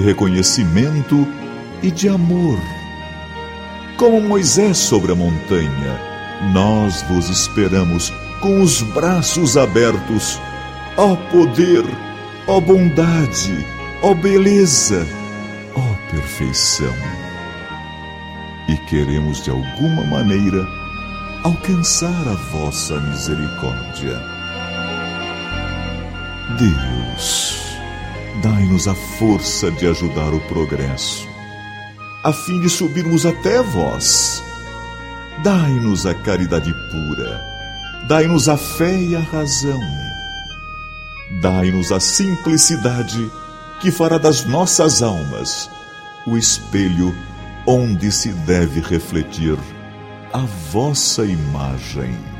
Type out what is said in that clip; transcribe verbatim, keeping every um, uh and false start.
reconhecimento e de amor. Como Moisés sobre a montanha, nós vos esperamos com os braços abertos. Ó poder, ó bondade, ó beleza, ó perfeição. E queremos de alguma maneira alcançar a vossa misericórdia. Deus, dai-nos a força de ajudar o progresso, a fim de subirmos até vós. Dai-nos a caridade pura, dai-nos a fé e a razão. Dai-nos a simplicidade que fará das nossas almas o espelho onde se deve refletir a vossa imagem.